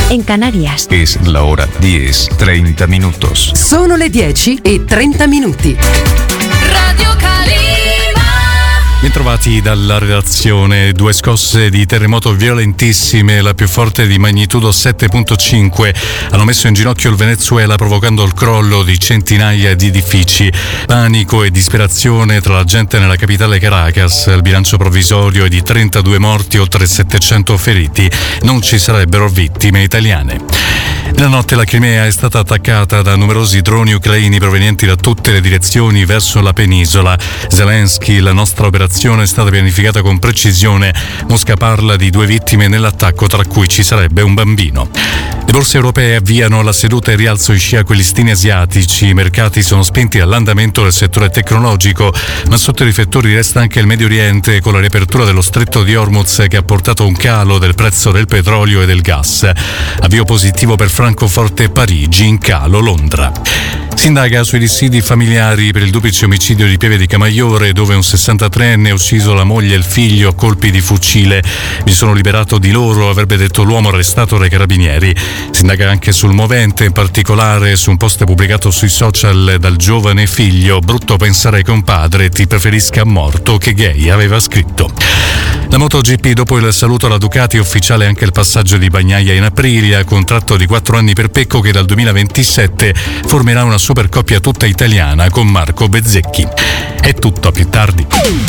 en Canarias. Es la hora 10:30 minutos. Sono le 10:30. Radio Calima. Bentrovati dalla redazione. 2 scosse di terremoto violentissime, la più forte di magnitudo 7.5, hanno messo in ginocchio il Venezuela, provocando il crollo di centinaia di edifici. Panico e disperazione tra la gente nella capitale Caracas. Il bilancio provvisorio è di 32 morti, oltre 700 feriti. Non ci sarebbero vittime italiane. Nella notte la Crimea è stata attaccata da numerosi droni ucraini provenienti da tutte le direzioni verso la penisola. Zelensky: la nostra operazione è stata pianificata con precisione. Mosca parla di 2 vittime nell'attacco, tra cui ci sarebbe un bambino. Le borse europee avviano la seduta e rialzo in scia quei listini asiatici. I mercati sono spinti dall'andamento del settore tecnologico, ma sotto i riflettori resta anche il Medio Oriente, con la riapertura dello stretto di Hormuz che ha portato un calo del prezzo del petrolio e del gas. Avvio positivo per Francoforte e Parigi, in calo Londra. Si indaga sui dissidi familiari per il duplice omicidio di Pieve di Camaiore, dove un 63enne ha ucciso la moglie e il figlio a colpi di fucile. Mi sono liberato di loro, avrebbe detto l'uomo arrestato dai carabinieri. Si indaga anche sul movente, in particolare su un post pubblicato sui social dal giovane figlio. Brutto pensare che un padre ti preferisca morto che gay, aveva scritto. La MotoGP: dopo il saluto alla Ducati, è ufficiale anche il passaggio di Bagnaia in Aprilia, contratto di 4 anni per Pecco che dal 2027 formerà una supercoppia tutta italiana con Marco Bezzecchi. È tutto, a più tardi.